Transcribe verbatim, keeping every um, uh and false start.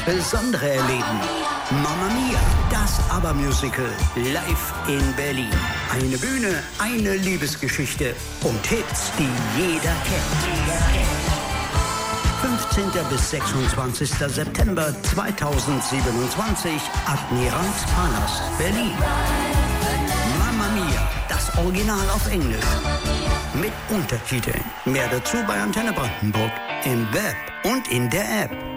Besondere erleben. Mamma Mia, das ABBA-Musical, live in Berlin. Eine Bühne, eine Liebesgeschichte und Hits, die jeder kennt. fünfzehnten bis sechsundzwanzigsten September zweitausendsiebenundzwanzig, Admirals Palast, Berlin. Mamma Mia, das Original auf Englisch. Mit Untertiteln. Mehr dazu bei Antenne Brandenburg, im Web und in der App.